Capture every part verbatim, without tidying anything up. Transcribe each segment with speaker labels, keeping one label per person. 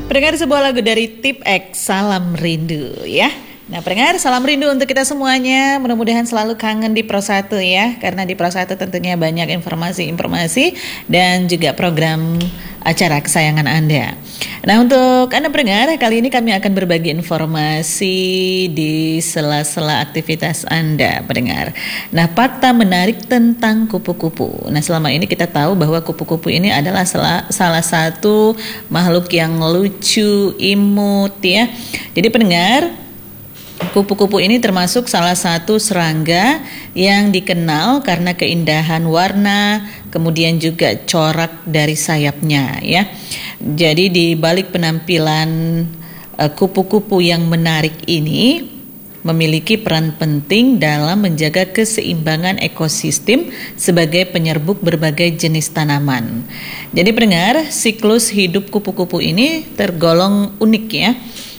Speaker 1: Pendengar, sebuah lagu dari Tip X, Salam Rindu ya. Nah pendengar, salam rindu untuk kita semuanya. Mudah-mudahan selalu kangen di Pro satu ya. Karena di Pro satu tentunya banyak informasi-informasi dan juga program acara kesayangan Anda. Nah untuk Anda pendengar, kali ini kami akan berbagi informasi di sela-sela aktivitas Anda pendengar. Nah fakta menarik tentang kupu-kupu. Nah selama ini kita tahu bahwa kupu-kupu ini adalah salah, salah satu makhluk yang lucu, imut ya. Jadi pendengar, kupu-kupu ini termasuk salah satu serangga yang dikenal karena keindahan warna, kemudian juga corak dari sayapnya ya. Jadi di balik penampilan uh, kupu-kupu yang menarik ini memiliki peran penting dalam menjaga keseimbangan ekosistem sebagai penyerbuk berbagai jenis tanaman. Jadi pendengar, siklus hidup kupu-kupu ini tergolong unik ya,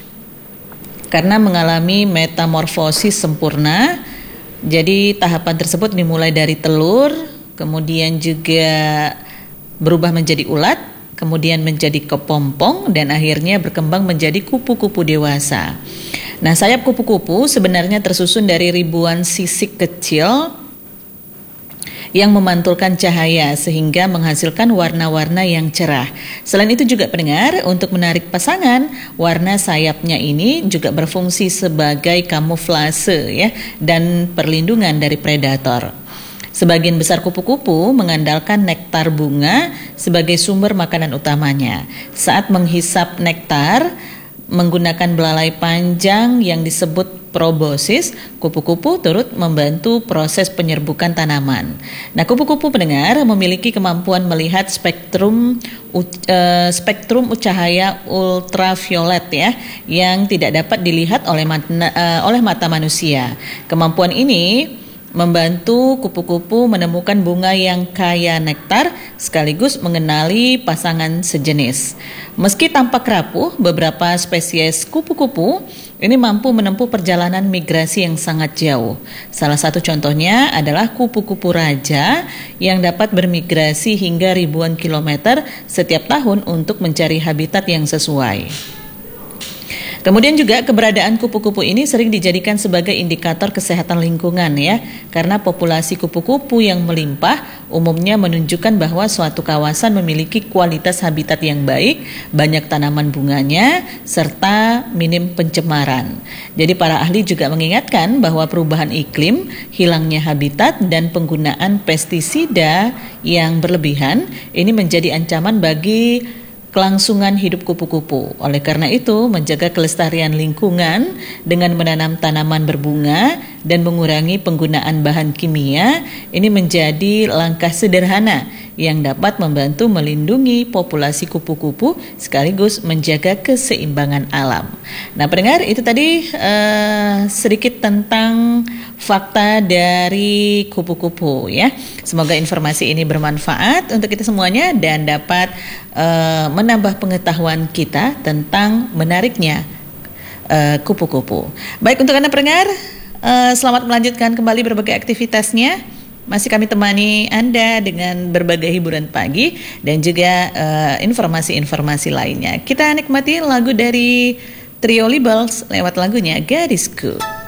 Speaker 1: karena mengalami metamorfosis sempurna. Jadi tahapan tersebut dimulai dari telur, kemudian juga berubah menjadi ulat, kemudian menjadi kepompong, dan akhirnya berkembang menjadi kupu-kupu dewasa. Nah, sayap kupu-kupu sebenarnya tersusun dari ribuan sisik kecil yang memantulkan cahaya sehingga menghasilkan warna-warna yang cerah. Selain itu juga pendengar, untuk menarik pasangan, warna sayapnya ini juga berfungsi sebagai kamuflase ya dan perlindungan dari predator. Sebagian besar kupu-kupu mengandalkan nektar bunga sebagai sumber makanan utamanya. Saat menghisap nektar menggunakan belalai panjang yang disebut proboscis, kupu-kupu turut membantu proses penyerbukan tanaman. Nah, kupu-kupu pendengar memiliki kemampuan melihat spektrum uh, spektrum cahaya ultraviolet ya, yang tidak dapat dilihat oleh mata, uh, oleh mata manusia. Kemampuan ini membantu kupu-kupu menemukan bunga yang kaya nektar sekaligus mengenali pasangan sejenis. Meski tampak rapuh, beberapa spesies kupu-kupu ini mampu menempuh perjalanan migrasi yang sangat jauh. Salah satu contohnya adalah kupu-kupu raja yang dapat bermigrasi hingga ribuan kilometer setiap tahun untuk mencari habitat yang sesuai. Kemudian juga keberadaan kupu-kupu ini sering dijadikan sebagai indikator kesehatan lingkungan ya, karena populasi kupu-kupu yang melimpah umumnya menunjukkan bahwa suatu kawasan memiliki kualitas habitat yang baik, banyak tanaman bunganya, serta minim pencemaran. Jadi para ahli juga mengingatkan bahwa perubahan iklim, hilangnya habitat, dan penggunaan pestisida yang berlebihan ini menjadi ancaman bagi kelangsungan hidup kupu-kupu. Oleh karena itu, menjaga kelestarian lingkungan dengan menanam tanaman berbunga dan mengurangi penggunaan bahan kimia ini menjadi langkah sederhana yang dapat membantu melindungi populasi kupu-kupu sekaligus menjaga keseimbangan alam. Nah, pendengar, itu tadi uh, sedikit tentang fakta dari kupu-kupu ya. Semoga informasi ini bermanfaat untuk kita semuanya dan dapat uh, menambah pengetahuan kita tentang menariknya uh, kupu-kupu. Baik, untuk Anda pendengar, uh, selamat melanjutkan kembali berbagai aktivitasnya. Masih kami temani Anda dengan berbagai hiburan pagi dan juga uh, informasi-informasi lainnya. Kita nikmati lagu dari Trio Libels lewat lagunya Gadisku.